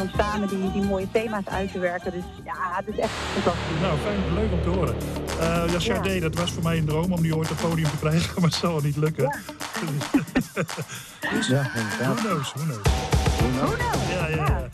om samen die mooie thema's uit te werken. Dus ja, het is echt fantastisch. Nou, fijn, leuk om te horen. Ja, Sade, dat was voor mij een droom om die ooit op het podium te krijgen, maar het zal wel niet lukken. Ja. Dus, Ja, inderdaad. who knows? Who knows? Ja.